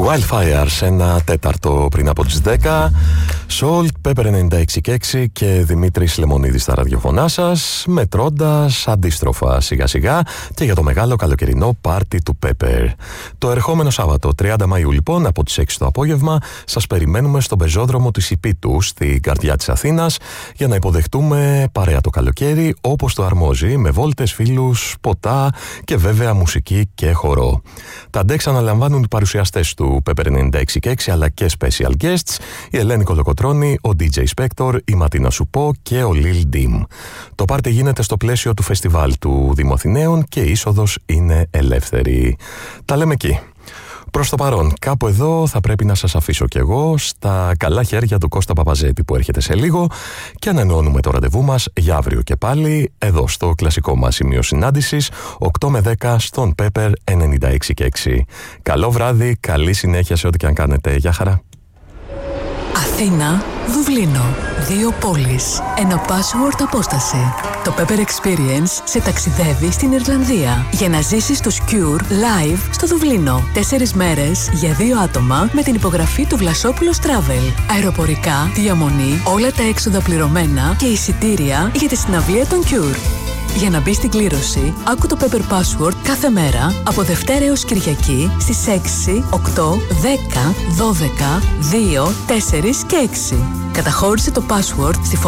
Wildfire σε ένα τέταρτο πριν από τις 10. Salt, Pepper 96,6 και Δημήτρης Λεμονίδης στα ραδιοφωνά σας, μετρώντας αντίστροφα σιγά σιγά και για το μεγάλο καλοκαιρινό πάρτι του Pepper. Το ερχόμενο Σάββατο 30 Μαΐου λοιπόν από τις 6 το απόγευμα σας περιμένουμε στον πεζόδρομο της Ιππίτου στην καρδιά της Αθήνας για να υποδεχτούμε παρέα το καλοκαίρι όπως το αρμόζει, με βόλτες, φίλους, ποτά και βέβαια μουσική και χορό. Τα ντεξ αναλαμβάνουν οι παρουσιαστές του Pepper 96,6 αλλά και special guests, η Ελένη Κολοκοτρώνη, ο DJ Spector, η Ματίνα Σουπό και ο Lil Dim. Το πάρτι γίνεται στο πλαίσιο του φεστιβάλ του Δήμου Αθηναίων και η είσοδος είναι ελεύθερη. Τα λέμε εκεί. Προς το παρόν, κάπου εδώ θα πρέπει να σας αφήσω κι εγώ στα καλά χέρια του Κώστα Παπαζέτη που έρχεται σε λίγο και ανανεώνουμε το ραντεβού μας για αύριο και πάλι εδώ στο κλασικό μας σημείο συνάντησης 8 με 10 στον Pepper 96,6. Καλό βράδυ, καλή συνέχεια σε ό,τι και αν κάνετε. Γεια χαρά. Αθήνα, Δουβλίνο. 2 πόλεις. Ένα password απόσταση. Το Pepper Experience σε ταξιδεύει στην Ιρλανδία για να ζήσεις το Cure live στο Δουβλίνο. 4 μέρες για 2 άτομα με την υπογραφή του Βλασόπουλος Travel. Αεροπορικά, διαμονή, όλα τα έξοδα πληρωμένα και εισιτήρια για τη συναυλία των Cure. Για να μπει στην κλήρωση, άκου το Pepper Password κάθε μέρα από Δευτέρα έως Κυριακή στις 6, 8, 10, 12, 2, 4 και 6. Καταχώρησε το password στη